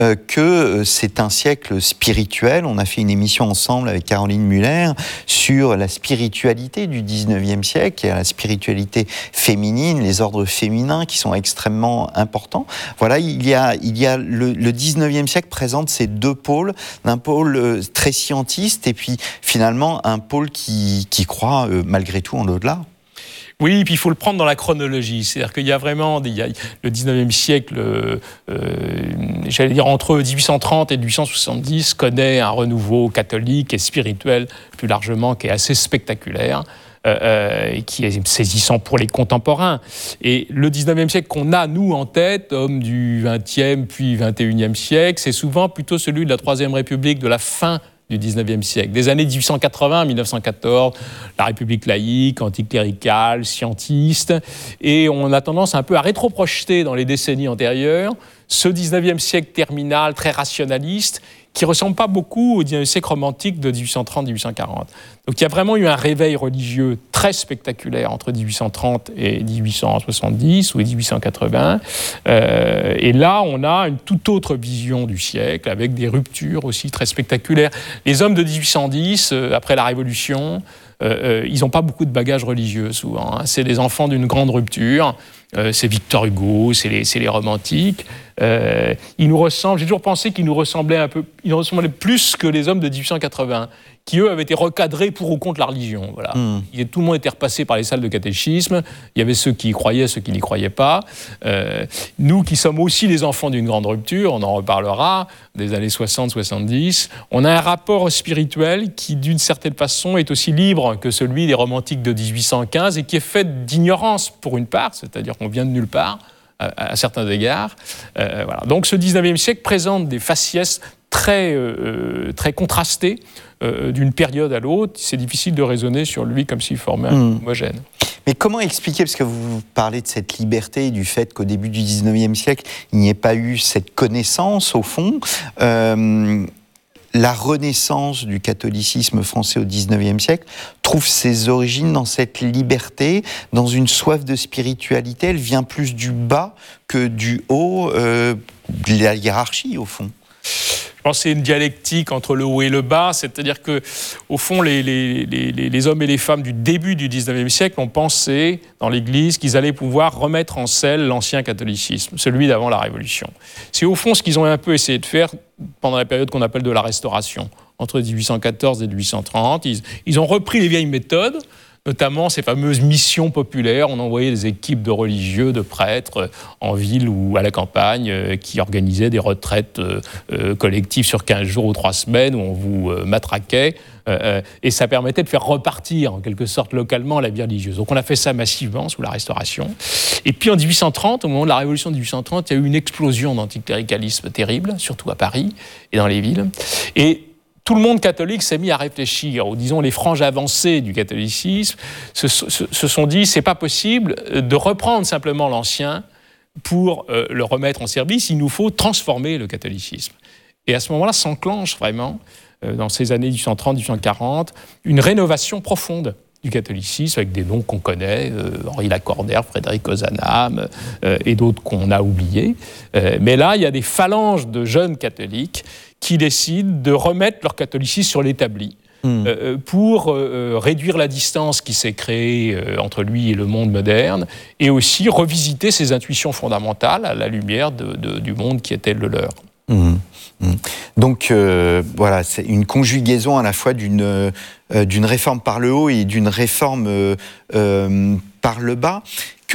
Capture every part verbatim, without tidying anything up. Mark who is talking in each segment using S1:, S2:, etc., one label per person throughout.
S1: euh, que c'est un siècle spirituel. On a fait une émission ensemble avec Caroline Muller sur la spiritualité du dix-neuvième siècle, et la spiritualité féminine, les ordres féminins qui sont extrêmement importants. Voilà, il y a, il y a le, le dix-neuvième siècle présente ces deux pôles, un pôle très scientiste et puis finalement un pôle qui, qui croit euh, malgré tout en l'au-delà.
S2: Oui, et puis il faut le prendre dans la chronologie. C'est-à-dire qu'il y a vraiment il y a le dix-neuvième siècle, euh, j'allais dire entre dix-huit cent trente et dix-huit cent soixante-dix, connaît un renouveau catholique et spirituel plus largement qui est assez spectaculaire. Euh, et qui est saisissant pour les contemporains. Et le dix-neuvième siècle qu'on a, nous, en tête, homme du vingtième puis vingt et unième siècle, c'est souvent plutôt celui de la Troisième République, de la fin du dix-neuvième siècle. Des années dix-huit cent quatre-vingts à mille neuf cent quatorze, la République laïque, anticléricale, scientiste. Et on a tendance un peu à rétro-projeter dans les décennies antérieures ce dix-neuvième siècle terminal, très rationaliste, qui ne ressemble pas beaucoup au dix-neuvième siècle romantique de dix-huit cent trente à dix-huit cent quarante. Donc il y a vraiment eu un réveil religieux très spectaculaire entre dix-huit cent trente et dix-huit cent soixante-dix ou dix-huit cent quatre-vingts. Euh, et là, on a une toute autre vision du siècle, avec des ruptures aussi très spectaculaires. Les hommes de dix-huit cent dix, euh, après la Révolution, euh, euh, ils n'ont pas beaucoup de bagages religieux, souvent. Hein. C'est des enfants d'une grande rupture. Euh, c'est Victor Hugo, c'est les, c'est les romantiques. Euh, ils nous ressemblent, j'ai toujours pensé qu'ils nous ressemblaient un peu, ils nous ressemblaient plus que les hommes de dix-huit cent quatre-vingts, qui eux avaient été recadrés pour ou contre la religion. Voilà. Mmh. Il, tout le monde était repassé par les salles de catéchisme. Il y avait ceux qui y croyaient, ceux qui n'y croyaient pas. Euh, nous qui sommes aussi les enfants d'une grande rupture, on en reparlera, des années soixante soixante-dix, on a un rapport spirituel qui, d'une certaine façon, est aussi libre que celui des romantiques de dix-huit cent quinze et qui est fait d'ignorance pour une part, c'est-à-dire qu'on vient de nulle part, à, à certains égards. Euh, voilà. Donc ce dix-neuvième siècle présente des faciès très, euh, très contrastées euh, d'une période à l'autre. C'est difficile de raisonner sur lui comme s'il formait un mmh. homogène.
S1: Mais comment expliquer, parce que vous parlez de cette liberté et du fait qu'au début du dix-neuvième siècle, il n'y ait pas eu cette connaissance, au fond, euh, la renaissance du catholicisme français au dix-neuvième siècle trouve ses origines dans cette liberté, dans une soif de spiritualité. Elle vient plus du bas que du haut, euh, de la hiérarchie, au fond.
S2: Je pense que c'est une dialectique entre le haut et le bas, c'est-à-dire que, au fond, les, les, les, les hommes et les femmes du début du dix-neuvième siècle ont pensé, dans l'Église, qu'ils allaient pouvoir remettre en selle l'ancien catholicisme, celui d'avant la Révolution. C'est au fond ce qu'ils ont un peu essayé de faire pendant la période qu'on appelle de la Restauration, entre dix-huit cent quatorze et dix-huit cent trente. Ils, ils ont repris les vieilles méthodes, notamment ces fameuses missions populaires. On envoyait des équipes de religieux, de prêtres en ville ou à la campagne euh, qui organisaient des retraites euh, euh, collectives sur quinze jours ou trois semaines où on vous euh, matraquait. Euh, et ça permettait de faire repartir en quelque sorte localement la vie religieuse. Donc on a fait ça massivement sous la Restauration. Et puis en dix-huit cent trente, au moment de la Révolution de dix-huit cent trente, il y a eu une explosion d'anticléricalisme terrible, surtout à Paris et dans les villes. Et tout le monde catholique s'est mis à réfléchir, ou disons les franges avancées du catholicisme se, se, se sont dit c'est pas possible de reprendre simplement l'ancien pour euh, le remettre en service, il nous faut transformer le catholicisme. Et à ce moment-là s'enclenche vraiment, euh, dans ces années dix-huit cent trente à dix-huit cent quarante, une rénovation profonde du catholicisme, avec des noms qu'on connaît, euh, Henri Lacordaire, Frédéric Ozanam, euh, et d'autres qu'on a oubliés. Euh, mais là, il y a des phalanges de jeunes catholiques qui décident de remettre leur catholicisme sur l'établi mmh. euh, pour euh, réduire la distance qui s'est créée euh, entre lui et le monde moderne, et aussi revisiter ses intuitions fondamentales à la lumière de, de, du monde qui était le leur.
S1: Mmh. Mmh. Donc euh, voilà, c'est une conjugaison à la fois d'une, euh, d'une réforme par le haut et d'une réforme euh, euh, par le bas. Que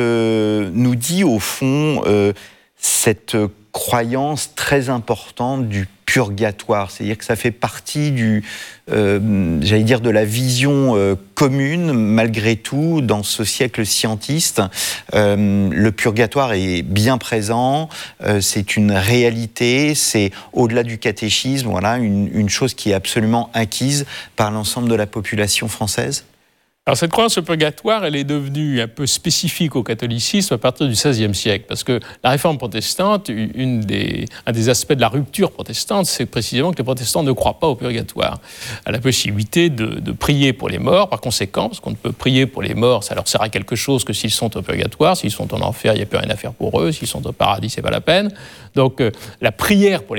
S1: euh, nous dit au fond euh, cette croyance très importante du purgatoire, c'est-à-dire que ça fait partie du, euh, j'allais dire, de la vision euh, commune, malgré tout, dans ce siècle scientiste. Euh, le purgatoire est bien présent, euh, c'est une réalité, c'est au-delà du catéchisme, voilà, une, une chose qui est absolument acquise par l'ensemble de la population française.
S2: Alors cette croyance au purgatoire, elle est devenue un peu spécifique au catholicisme à partir du seizième siècle, parce que la réforme protestante, une des, un des aspects de la rupture protestante, c'est précisément que les protestants ne croient pas au purgatoire, à la possibilité de, de prier pour les morts. Par conséquent, parce qu'on ne peut prier pour les morts, ça leur sert à quelque chose que s'ils sont au purgatoire. S'ils sont en enfer, il n'y a plus rien à faire pour eux. S'ils sont au paradis, c'est pas la peine. Donc euh, la prière pour les